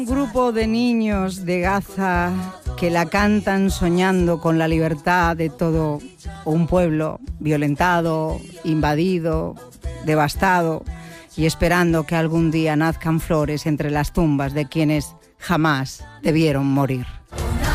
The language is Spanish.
Un grupo de niños de Gaza que la cantan soñando con la libertad de todo un pueblo violentado, invadido, devastado y esperando que algún día nazcan flores entre las tumbas de quienes jamás debieron morir.